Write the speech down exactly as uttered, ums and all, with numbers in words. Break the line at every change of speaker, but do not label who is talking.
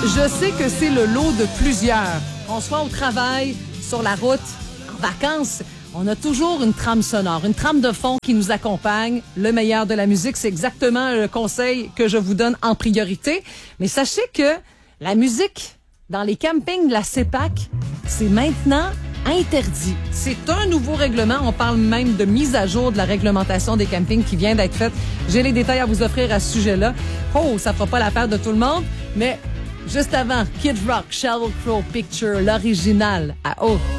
Je sais que c'est le lot de plusieurs. Qu'on soit au travail, sur la route, en vacances, on a toujours une trame sonore, une trame de fond qui nous accompagne. Le meilleur de la musique, c'est exactement le conseil que je vous donne en priorité. Mais sachez que la musique dans les campings de la CEPAC, c'est maintenant interdit. C'est un nouveau règlement. On parle même de mise à jour de la réglementation des campings qui vient d'être faite. J'ai les détails à vous offrir à ce sujet-là. Oh, ça fera pas l'affaire de tout le monde, mais juste avant, Kid Rock, Sheryl Crow Picture, l'original à haute